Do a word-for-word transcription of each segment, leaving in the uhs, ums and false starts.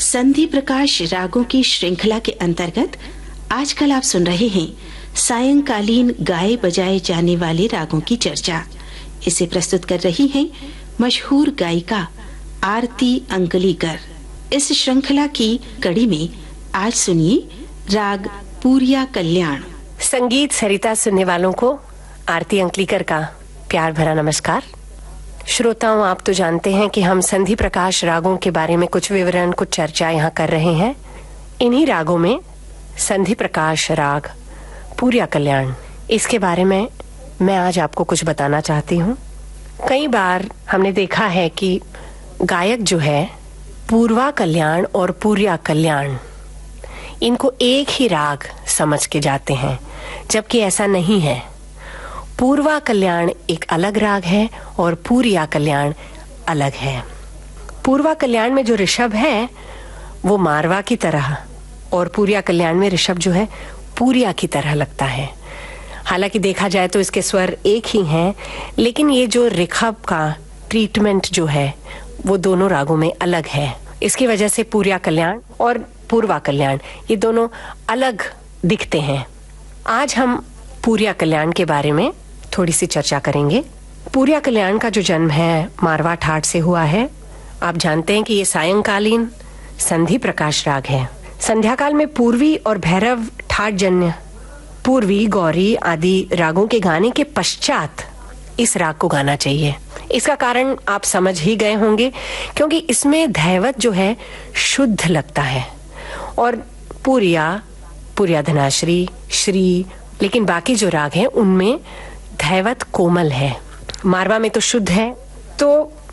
संधि प्रकाश रागों की श्रृंखला के अंतर्गत आजकल आप सुन रहे हैं सायंकालीन गाए बजाए जाने वाले रागों की चर्चा। इसे प्रस्तुत कर रही हैं मशहूर गायिका आरती अंकलीकर। इस श्रृंखला की कड़ी में आज सुनिए राग पूरिया कल्याण। संगीत सरिता सुनने वालों को आरती अंकलीकर का प्यार भरा नमस्कार। श्रोताओं, आप तो जानते हैं कि हम संधि प्रकाश रागों के बारे में कुछ विवरण, कुछ चर्चा यहाँ कर रहे हैं। इन्हीं रागों में संधि प्रकाश राग पूरिया कल्याण, इसके बारे में मैं आज आपको कुछ बताना चाहती हूँ। कई बार हमने देखा है कि गायक जो है पूर्वा कल्याण और पूरिया कल्याण, इनको एक ही राग समझ के जाते हैं, जबकि ऐसा नहीं है। पूर्वा कल्याण एक अलग राग है और पूरिया कल्याण अलग है। पूर्वा कल्याण में जो ऋषभ है वो मारवा की तरह और पूरिया कल्याण में ऋषभ जो है पूरिया की तरह लगता है। हालांकि देखा जाए तो इसके स्वर एक ही हैं, लेकिन ये जो ऋषभ का ट्रीटमेंट जो है वो दोनों रागों में अलग है। इसकी वजह से पूरिया कल्याण और पूर्वा कल्याण ये दोनों अलग दिखते हैं। आज हम पूरिया कल्याण के बारे में थोड़ी सी चर्चा करेंगे। पूरिया कल्याण का जो जन्म है मारवा ठाट से हुआ है। आप जानते हैं कि ये सायंकालीन संधि प्रकाश राग है। संध्या काल में पूर्वी और भैरव ठाट जन्य पूर्वी, गौरी आदि रागों के गाने के पश्चात इस राग को गाना चाहिए। इसका कारण आप समझ ही गए होंगे, क्योंकि इसमें धैवत जो है शुद्ध लगता है और पूरिया, पूरिया धनाश्री, श्री, लेकिन बाकी जो राग हैं उनमें धैवत कोमल है। मारवा में तो शुद्ध है। तो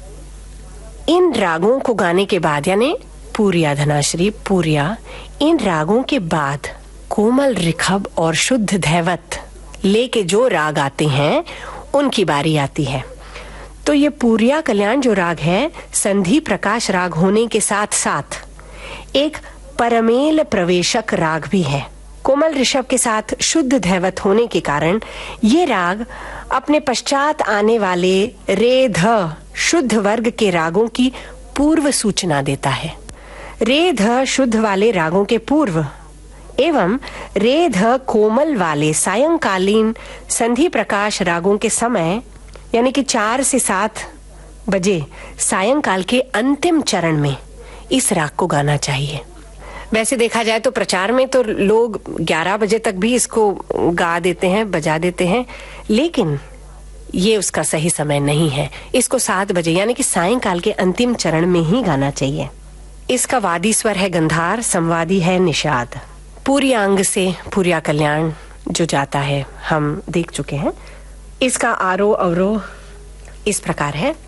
इन रागों को गाने के बाद, यानी पूरिया धनाश्री, पूरिया, इन रागों के बाद कोमल ऋषभ और शुद्ध धैवत लेके जो राग आते हैं उनकी बारी आती है। तो ये पूरिया कल्याण जो राग है संधि प्रकाश राग होने के साथ साथ एक परमेल प्रवेशक राग भी है। कोमल ऋषभ के साथ शुद्ध धैवत होने के कारण ये राग अपने पश्चात आने वाले रे ध शुद्ध वर्ग के रागों की पूर्व सूचना देता है। रे ध शुद्ध वाले रागों के पूर्व एवं रे ध कोमल वाले सायंकालीन संधि प्रकाश रागों के समय, यानी कि चार से सात बजे सायंकाल के अंतिम चरण में इस राग को गाना चाहिए। वैसे देखा जाए तो प्रचार में तो लोग ग्यारह बजे तक भी इसको गा देते हैं, बजा देते हैं, लेकिन ये उसका सही समय नहीं है। इसको सात बजे यानी कि सायंकाल के अंतिम चरण में ही गाना चाहिए। इसका वादी स्वर है गंधार, संवादी है निषाद। पूरिया अंग से पूरिया कल्याण जो जाता है हम देख चुके हैं। इसका आरोह अवरोह इस प्रकार है।